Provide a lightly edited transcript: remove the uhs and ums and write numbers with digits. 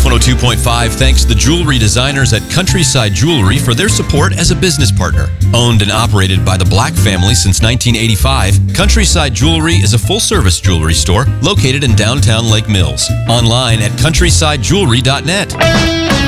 102.5 thanks the jewelry designers at Countryside Jewelry for their support as a business partner. Owned and operated by the Black family since 1985, Countryside Jewelry is a full-service jewelry store located in downtown Lake Mills. Online at countrysidejewelry.net.